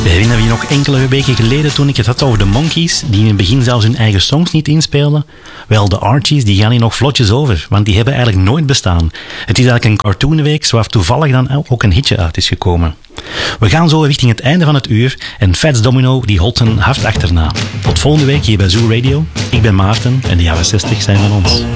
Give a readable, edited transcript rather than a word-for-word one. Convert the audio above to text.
Herinner je je nog enkele weken geleden toen ik het had over de Monkees, die in het begin zelfs hun eigen songs niet inspeelden? Wel, de Archies die gaan hier nog vlotjes over, want die hebben eigenlijk nooit bestaan. Het is eigenlijk een cartoonweek waar toevallig dan ook een hitje uit is gekomen. We gaan zo richting het einde van het uur en Fats Domino die holt een hard achterna. Tot volgende week hier bij Zoo Radio. Ik ben Maarten en de jaren 60 zijn van ons.